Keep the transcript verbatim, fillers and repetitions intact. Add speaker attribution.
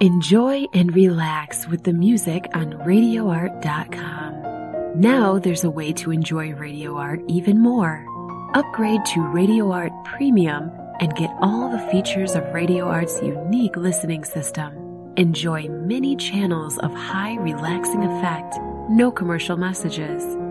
Speaker 1: Enjoy and relax with the music on radio art dot com. Now there's a way to enjoy Radio Art even more. Upgrade to Radio Art Premium and get all the features of Radio Art's unique listening system. Enjoy many channels of high relaxing effect, no commercial messages,